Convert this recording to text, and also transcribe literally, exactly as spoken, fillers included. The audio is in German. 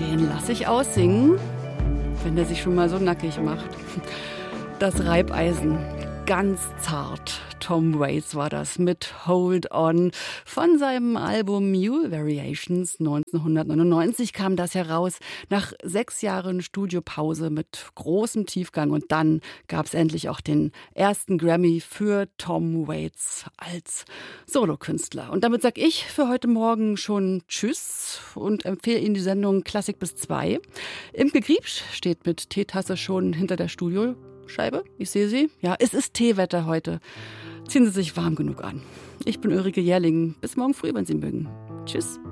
Den lasse ich aussingen, wenn der sich schon mal so nackig macht. Das Reibeisen, ganz zart. Tom Waits war das mit Hold On. Von seinem Album Mule Variations neunzehnhundertneunundneunzig kam das heraus. Nach sechs Jahren Studiopause mit großem Tiefgang. Und dann gab es endlich auch den ersten Grammy für Tom Waits als Solokünstler. Und damit sage ich für heute Morgen schon Tschüss und empfehle Ihnen die Sendung Klassik bis zwei. Imke Griebsch steht mit Teetasse schon hinter der Studioscheibe. Ich sehe sie. Ja, es ist Teewetter heute. Ziehen Sie sich warm genug an. Ich bin Ulrike Jährling. Bis morgen früh, wenn Sie mögen. Tschüss.